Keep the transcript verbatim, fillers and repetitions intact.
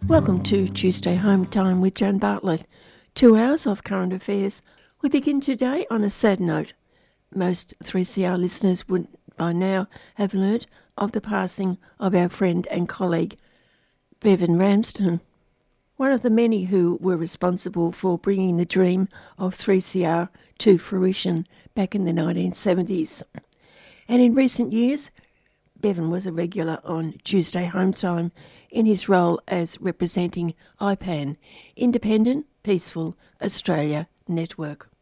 Welcome to Tuesday Home Time with Joan Bartlett. Two hours of current affairs. We begin today on a sad note. Most three C R listeners would by now have learnt of the passing of our friend and colleague, Bevan Ramsden, one of the many who were responsible for bringing the dream of three C R to fruition back in the nineteen seventies. And in recent years, Bevan was a regular on Tuesday Home Time in his role as representing I PAN, Independent Peaceful Australia Network.